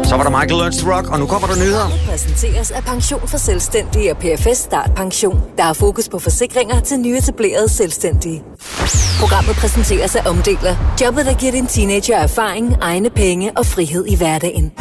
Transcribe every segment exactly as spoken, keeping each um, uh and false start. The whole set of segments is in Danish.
Så var der Michael Learns to Rock, og nu kommer der nyheder. Præsenteres af Pension for Selvstændige og P F S Start Pension, der har fokus på forsikringer til nyetablerede selvstændige. Programmet præsenteres af Omdeler, jobbet der giver din teenager erfaring, egne penge og frihed i hverdagen.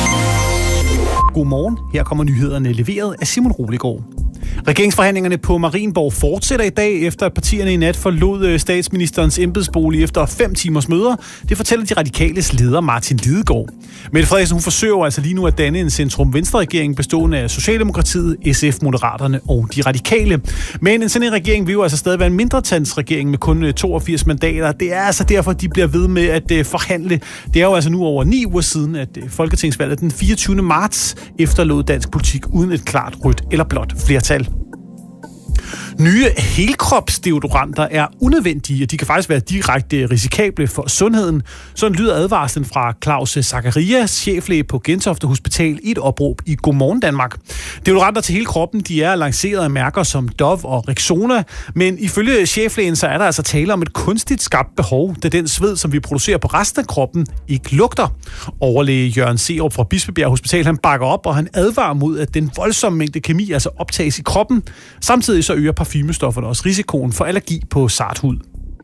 Godmorgen, her kommer nyhederne leveret af Simon Roligård. Regeringsforhandlingerne på Marienborg fortsætter i dag, efter at partierne i nat forlod statsministerens embedsbolig efter fem timers møder. Det fortæller de radikales leder Martin Lidegaard. Mette Frederiksen hun forsøger altså lige nu at danne en centrum-venstre-regering bestående af Socialdemokratiet, S F, Moderaterne og de radikale. Men en sådan en regering vil jo altså stadig være en mindretalsregering med kun toogfirs mandater. Det er altså derfor, de bliver ved med at forhandle. Det er jo altså nu over ni uger siden, at folketingsvalget den fireogtyvende marts efterlod dansk politik uden et klart rødt eller blåt flertal. Nye helkropsdeodoranter er unødvendige, og de kan faktisk være direkte risikable for sundheden. Sådan lyder advarslen fra Claus Zacharias, cheflæge på Gentofte Hospital, i et opråb i Godmorgen Danmark. Deodoranter til hele kroppen, de er lanceret af mærker som Dove og Rexona, men ifølge cheflægen så er der altså tale om et kunstigt skabt behov, da den sved, som vi producerer på resten af kroppen, ikke lugter. Overlæge Jørgen Serup fra Bispebjerg Hospital, han bakker op, og han advarer mod, at den voldsomme mængde kemi altså optages i kroppen. Samtidig så øger parfumestofferne også risikoen for allergi på sart hud.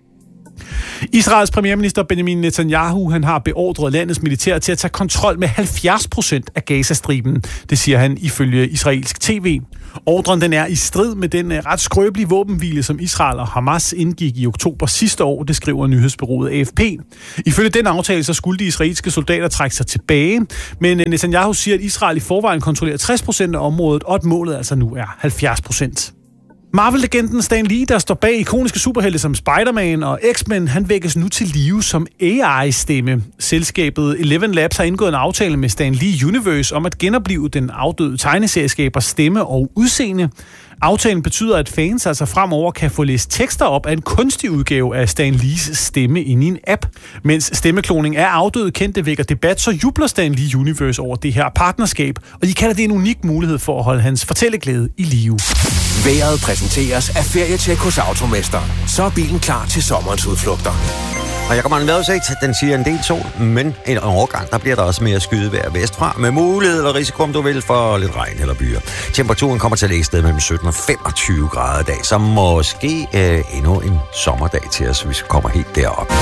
Israels premierminister Benjamin Netanyahu han har beordret landets militær til at tage kontrol med halvfjerds procent af Gazastriben. Det siger han ifølge israelsk tv. Ordren den er i strid med den ret skrøbelige våbenhvile, som Israel og Hamas indgik i oktober sidste år, det skriver nyhedsbureauet A F P. Ifølge den aftale så skulle de israelske soldater trække sig tilbage, men Netanyahu siger, at Israel i forvejen kontrollerer tres procent af området, og at målet altså nu er halvfjerds procent. Marvel-legenden Stan Lee, der står bag ikoniske superhelte som Spider-Man og X-Men, han vækkes nu til live som A I-stemme. Selskabet Eleven Labs har indgået en aftale med Stan Lee Universe om at genoplive den afdøde tegneserieskabers stemme og udseende. Aftalen betyder, at fans altså fremover kan få læst tekster op af en kunstig udgave af Stan Lees stemme inde i en app. Mens stemmekloning af afdøde kendte vækker debat, så jubler Stan Lee Universe over det her partnerskab, og de kalder det en unik mulighed for at holde hans fortælleglæde i live. Vejret præsenteres af Ferietjek hos Automester. Så er bilen klar til sommerens udflugter. Og jeg kommer en vejrudsigt, den siger en del sol, men en overgang, der bliver der også mere skydevejr vestfra, med mulighed eller risiko, om du vil, for lidt regn eller byer. Temperaturen kommer til at ligge sted mellem sytten og femogtyve grader i dag, så måske øh, endnu en sommerdag til os, hvis vi kommer helt derop.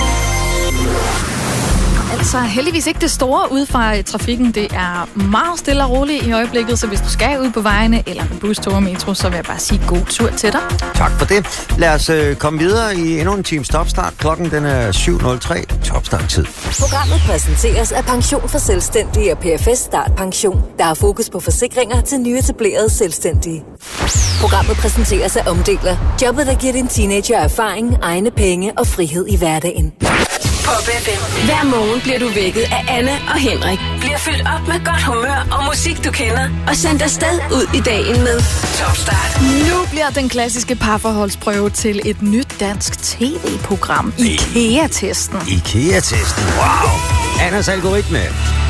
Altså heldigvis ikke det store ud fra trafikken. Det er meget stille og roligt i øjeblikket, så hvis du skal ud på vejene eller med bus, tog og metro, så vil jeg bare sige god tur til dig. Tak for det. Lad os øh, komme videre i endnu en times topstart. Klokken den er syv nul tre. Topstart-tid. Programmet præsenteres af Pension for Selvstændige og P F S Start Pension, der har fokus på forsikringer til nyetablerede selvstændige. Programmet præsenteres af Omdeler, jobbet der giver din teenager erfaring, egne penge og frihed i hverdagen. Pop F M. Hver morgen bliver du vækket af Anne og Henrik. Bliver fyldt op med godt humør og musik, du kender. Og sendt afsted ud i dagen med Topstart. Nu bliver den klassiske parforholdsprøve til et nyt dansk tv-program. IKEA-testen. IKEA-testen. Wow. Annas algoritme.